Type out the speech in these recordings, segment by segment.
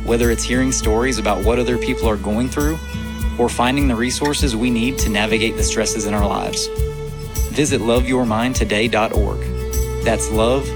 Whether it's hearing stories about what other people are going through or finding the resources we need to navigate the stresses in our lives. Visit loveyourmindtoday.org. That's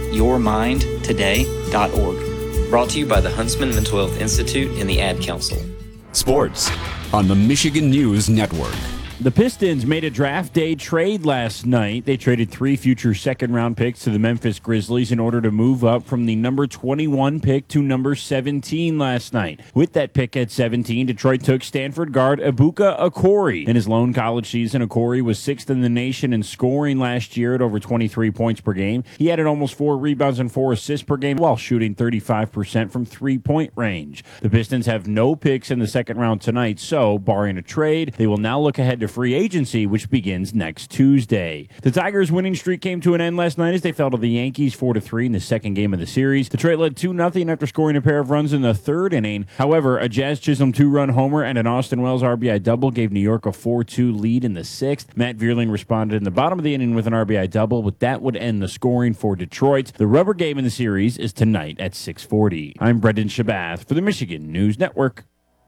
loveyourmindtoday.org. Brought to you by the Huntsman Mental Health Institute and the Ad Council. Sports on the Michigan News Network. The Pistons made a draft day trade last night. They traded 3 future second-round picks to the Memphis Grizzlies in order to move up from the number 21 pick to number 17 last night. With that pick at 17, Detroit took Stanford guard Ibuka Okori. In his lone college season, Okori was 6th in the nation in scoring last year at over 23 points per game. He added almost 4 rebounds and 4 assists per game while shooting 35% from three-point range. The Pistons have no picks in the second round tonight, so, barring a trade, they will now look ahead to free agency, which begins next Tuesday. The Tigers' winning streak came to an end last night as they fell to the Yankees 4-3 in the second game of the series. Detroit led 2-0 after scoring a pair of runs in the third inning. However, a Jazz Chisholm 2-run homer and an Austin Wells RBI double gave New York a 4-2 lead in the sixth. Matt Vierling responded in the bottom of the inning with an RBI double, but that would end the scoring for Detroit. The rubber game in the series is tonight at 6:40. I'm Brendan Shabath for the Michigan News Network.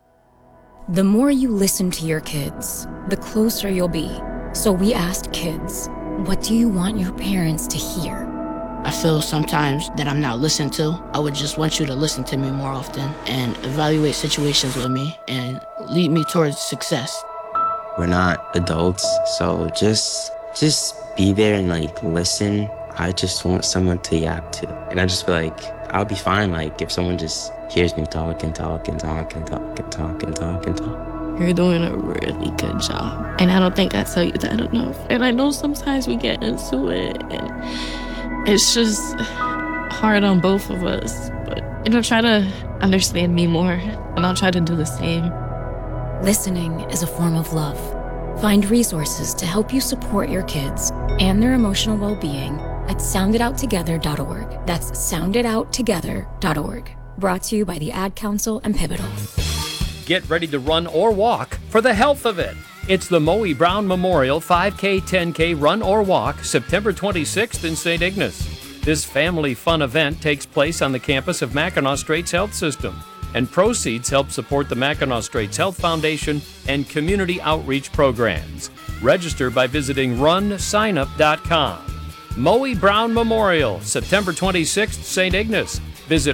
The more you listen to your kids, the closer you'll be. So we asked kids, what do you want your parents to hear? I feel sometimes that I'm not listened to. I would just want you to listen to me more often and evaluate situations with me and lead me towards success. We're not adults, so just be there and listen. I just want someone to yap to. And I just feel like I'll be fine if someone just hears me talk and talk and talk and talk and talk and talk and talk. You're doing a really good job. And I don't think I tell you that enough. And I know sometimes we get into it and it's just hard on both of us. But try to understand me more and I'll try to do the same. Listening is a form of love. Find resources to help you support your kids and their emotional well-being at sounditouttogether.org. That's sounditouttogether.org. Brought to you by the Ad Council and Pivotal. Get ready to run or walk for the health of it. It's the Moe Brown Memorial 5K, 10K Run or Walk, September 26th in St. Ignace. This family fun event takes place on the campus of Mackinac Straits Health System, and proceeds help support the Mackinac Straits Health Foundation and community outreach programs. Register by visiting runsignup.com. Moe Brown Memorial, September 26th, St. Ignace. Visit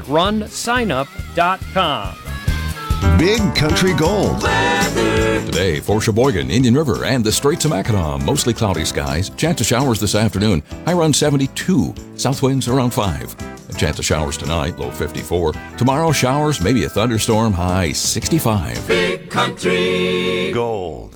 runsignup.com. Big Country Gold. Today for Sheboygan, Indian River, and the Straits of Mackinac. Mostly cloudy skies. Chance of showers this afternoon. High around 72. South winds around 5. A chance of showers tonight. Low 54. Tomorrow showers, maybe a thunderstorm. High 65. Big Country Gold.